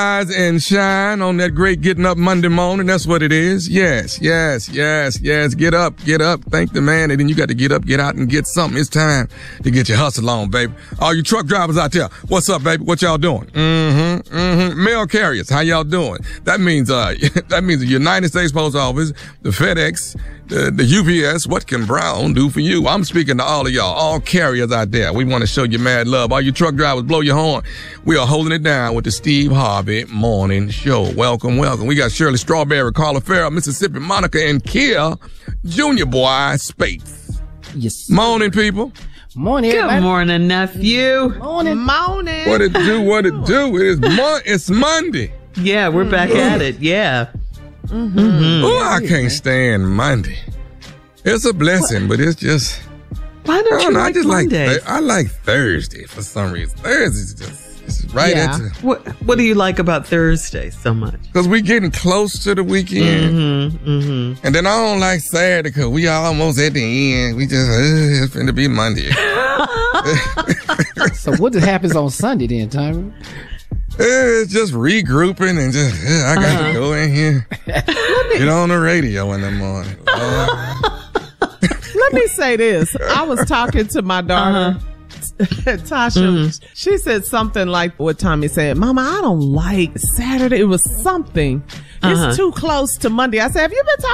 Rise and shine on that great getting up Monday morning. That's what it is. Yes. Get up. Thank the man. And then you got to get up, get out and get something. It's time to get your hustle on, baby. All you truck drivers out there, what's up, baby? What y'all doing? Mail carriers, how y'all doing? That means the United States Post Office, the FedEx, the UPS. What can Brown do for you? I'm speaking to all of y'all, all carriers out there. We want to show you mad love. All you truck drivers, blow your horn. We are holding it down with the Steve Harvey Morning Show. Welcome. We got Shirley Strawberry, Carla Farrell, Mississippi Monica, and Kia Junior Boy Spates. Yes. Morning, people. Morning. Good morning, nephew. Morning. What it do? It's Monday. Yeah, we're back at it. Yeah. Oh, I can't stand Monday. It's a blessing, but it's just. Why don't you like I just Monday? I like Thursday for some reason. Thursday's just right into. What do you like about Thursday so much? Because we getting close to the weekend. And then I don't like Saturday because we almost at the end. We just, it's finna be Monday. So what happens on Sunday then, Tommy? It's just regrouping and just, I got to go in here. Get on the radio in the morning. Let me say this. I was talking to my daughter, Tasha. She said something like what Tommy said. Mama, I don't like Saturday. It was something. It's too close to Monday. I said, have you been talking